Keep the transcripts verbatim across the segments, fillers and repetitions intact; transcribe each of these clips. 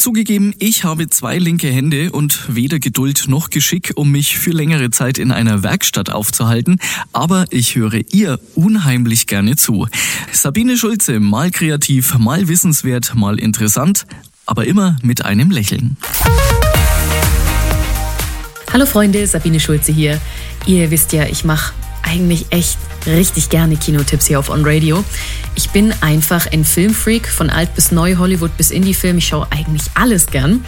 Zugegeben, ich habe zwei linke Hände und weder Geduld noch Geschick, um mich für längere Zeit in einer Werkstatt aufzuhalten, aber ich höre ihr unheimlich gerne zu. Sabine Schulze, mal kreativ, mal wissenswert, mal interessant, aber immer mit einem Lächeln. Hallo Freunde, Sabine Schulze hier. Ihr wisst ja, ich mache eigentlich echt richtig gerne Kinotipps hier auf On Radio. Ich bin einfach ein Filmfreak, von alt bis neu, Hollywood bis Indie-Film. Ich schaue eigentlich alles gern.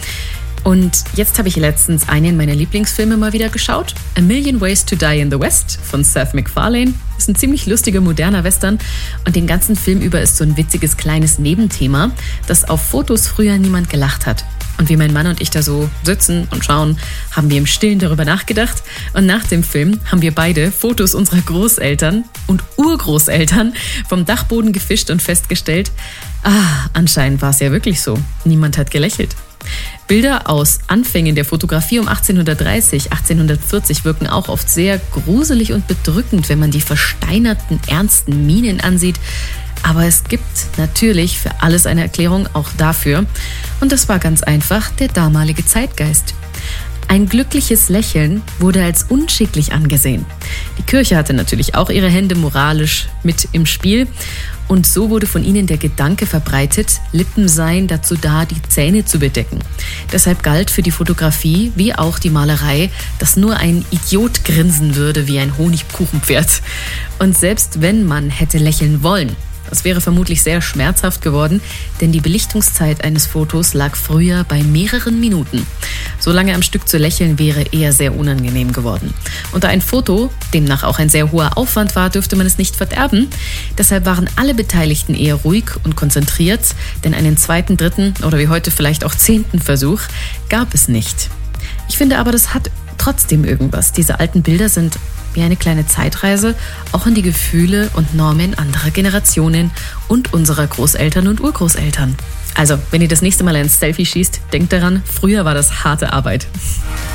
Und jetzt habe ich letztens einen meiner Lieblingsfilme mal wieder geschaut. A Million Ways to Die in the West von Seth MacFarlane. Ist ein ziemlich lustiger, moderner Western. Und den ganzen Film über ist so ein witziges kleines Nebenthema, dass auf Fotos früher niemand gelacht hat. Und wie mein Mann und ich da so sitzen und schauen, haben wir im Stillen darüber nachgedacht. Und nach dem Film haben wir beide Fotos unserer Großeltern und Urgroßeltern vom Dachboden gefischt und festgestellt, ah, anscheinend war es ja wirklich so. Niemand hat gelächelt. Bilder aus Anfängen der Fotografie um achtzehnhundertdreißig, achtzehnhundertvierzig wirken auch oft sehr gruselig und bedrückend, wenn man die versteinerten, ernsten Mienen ansieht. Aber es gibt natürlich für alles eine Erklärung, auch dafür. Und das war ganz einfach der damalige Zeitgeist. Ein glückliches Lächeln wurde als unschicklich angesehen. Die Kirche hatte natürlich auch ihre Hände moralisch mit im Spiel. Und so wurde von ihnen der Gedanke verbreitet, Lippen seien dazu da, die Zähne zu bedecken. Deshalb galt für die Fotografie wie auch die Malerei, dass nur ein Idiot grinsen würde wie ein Honigkuchenpferd. Und selbst wenn man hätte lächeln wollen, das wäre vermutlich sehr schmerzhaft geworden, denn die Belichtungszeit eines Fotos lag früher bei mehreren Minuten. So lange am Stück zu lächeln wäre eher sehr unangenehm geworden. Und da ein Foto demnach auch ein sehr hoher Aufwand war, dürfte man es nicht verderben. Deshalb waren alle Beteiligten eher ruhig und konzentriert, denn einen zweiten, dritten oder wie heute vielleicht auch zehnten Versuch gab es nicht. Ich finde aber, das hat trotzdem irgendwas. Diese alten Bilder sind wie eine kleine Zeitreise, auch in die Gefühle und Normen anderer Generationen und unserer Großeltern und Urgroßeltern. Also, wenn ihr das nächste Mal ein Selfie schießt, denkt daran, früher war das harte Arbeit.